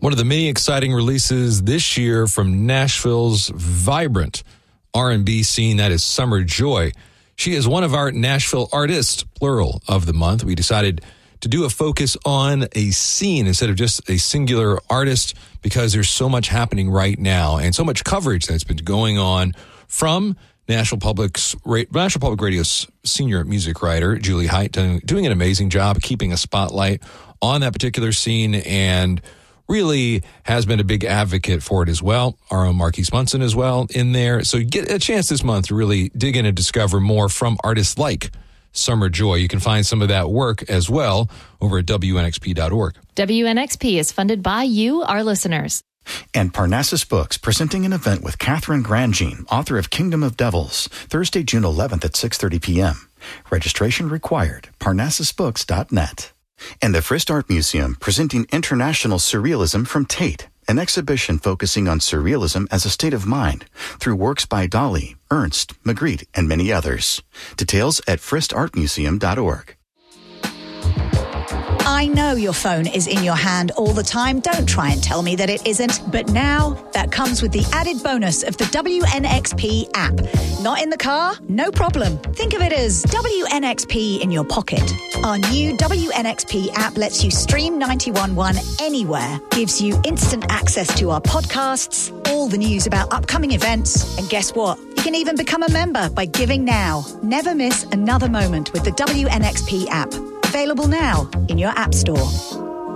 One of the many exciting releases this year from Nashville's vibrant R&B scene, that is Summer Joy. She is one of our Nashville artists, plural, of the month. We decided to do a focus on a scene instead of just a singular artist because there's so much happening right now and so much coverage that's been going on from National Public Radio's senior music writer, Julie Height, doing an amazing job keeping a spotlight on that particular scene and really has been a big advocate for it as well. Our own Marquise Munson as well in there. So you get a chance this month to really dig in and discover more from artists like Summer Joy. You can find some of that work as well over at WNXP.org. WNXP is funded by you, our listeners. And Parnassus Books, presenting an event with Catherine Grandjean, author of Kingdom of Devils, Thursday, June 11th at 6:30 p.m. Registration required. Parnassusbooks.net. And the Frist Art Museum, presenting International Surrealism from Tate, an exhibition focusing on surrealism as a state of mind through works by Dali, Ernst, Magritte, and many others. Details at fristartmuseum.org. I know your phone is in your hand all the time. Don't try and tell me that it isn't. But now that comes with the added bonus of the WNXP app. Not in the car? No problem. Think of it as WNXP in your pocket. Our new WNXP app lets you stream 91.1 anywhere, gives you instant access to our podcasts, all the news about upcoming events, and guess what? You can even become a member by giving now. Never miss another moment with the WNXP app. Available now in your app store.